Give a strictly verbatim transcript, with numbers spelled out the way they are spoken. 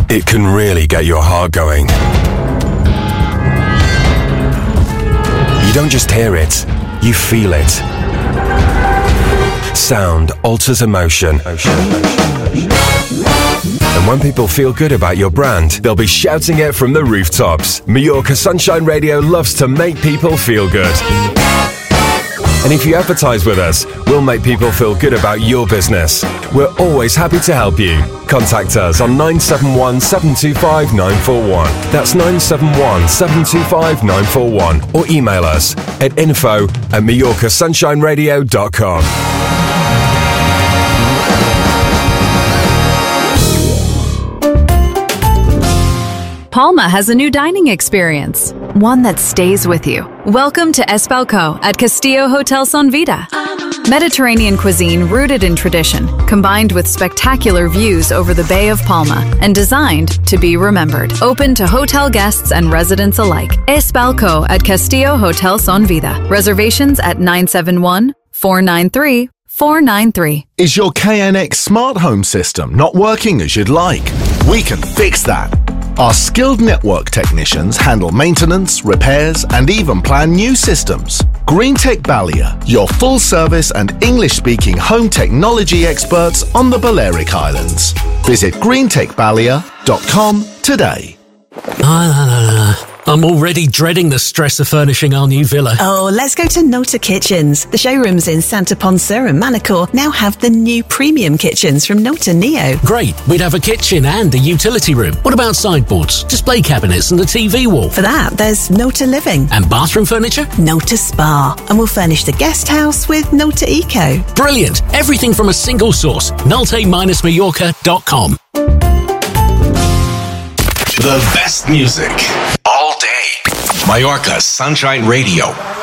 it can really get your heart going. You don't just hear it, you feel it. Sound alters emotion. And when people feel good about your brand, they'll be shouting it from the rooftops. Mallorca Sunshine Radio loves to make people feel good. And if you advertise with us, we'll make people feel good about your business. We're always happy to help you. Contact us on nine seven one, seven two five, nine four one. That's nine seven one, seven two five, nine four one. Or email us at info at mallorca sunshine radio dot com. Palma has a new dining experience, one that stays with you. Welcome to Espalco at Castillo Hotel Son Vida. Mediterranean cuisine rooted in tradition, combined with spectacular views over the Bay of Palma, and designed to be remembered. Open to hotel guests and residents alike. Espalco at Castillo Hotel Son Vida. Reservations at nine seven one, four nine three, four nine three. Is your K N X smart home system not working as you'd like? We can fix that. Our skilled network technicians handle maintenance, repairs, and even plan new systems. GreenTech Balia, your full-service and English-speaking home technology experts on the Balearic Islands. Visit green tech balia dot com today. Ah, I'm already dreading the stress of furnishing our new villa. Oh, let's go to Nota Kitchens. The showrooms in Santa Ponsa and Manacor now have the new premium kitchens from Nota Neo. Great. We'd have a kitchen and a utility room. What about sideboards, display cabinets and a T V wall? For that, there's Nota Living. And bathroom furniture? Nota Spa. And we'll furnish the guest house with Nota Eco. Brilliant. Everything from a single source. nolte dash mallorca dot com. The best music all day. Mallorca Sunshine Radio.